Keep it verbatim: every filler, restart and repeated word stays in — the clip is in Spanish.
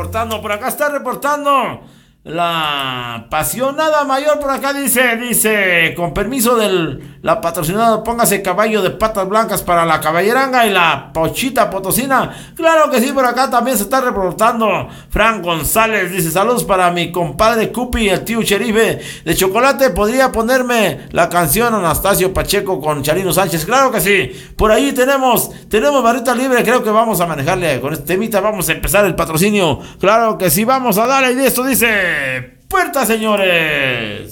reportando, por acá está reportando la apasionada mayor, por acá dice, dice, con permiso de la patrocinada, póngase caballo de patas blancas para la caballeranga y la pochita potosina. Claro que sí, por acá también se está reportando Fran González, dice, saludos para mi compadre Cupi, el tío Cherife de chocolate, podría ponerme la canción Anastasio Pacheco con Charino Sánchez. Claro que sí, por ahí tenemos, tenemos barrita libre, creo que vamos a manejarle con este temita, vamos a empezar el patrocinio. Claro que sí, vamos a darle, y de esto dice, puerta, señores.